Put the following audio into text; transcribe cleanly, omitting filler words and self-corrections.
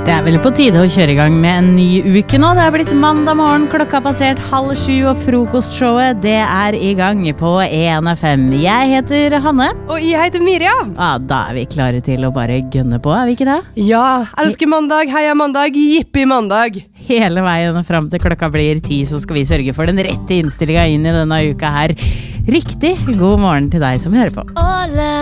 Det vel på tide å kjøre I gang med en ny uke nå. Det blitt mandag morgen, klokka passert 6:30 og frokostshowet det I gang på 1FM. Jeg heter Hanne. Og jeg heter Miriam. Ja, da vi klare til å bare gønne på, vi ikke det? Ja, elsker mandag, heia mandag, jippi mandag. Hele veien frem til klokka blir 10 så skal vi sørge for den rette innstillingen inn I denne uka her. Riktig god morgen til deg som hører på.